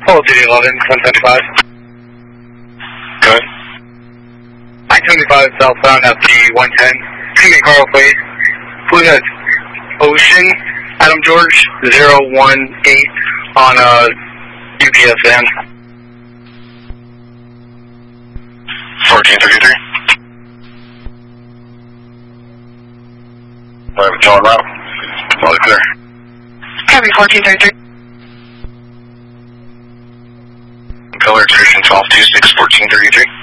Hold City 11, 175. Go ahead. 975 southbound at the 110. Excuse me, Carl, please. Who's that? Ocean, Adam George, 018 on UPS van. 1433. Private John route. All clear. Copy 1433. Color expression 1226, 1433.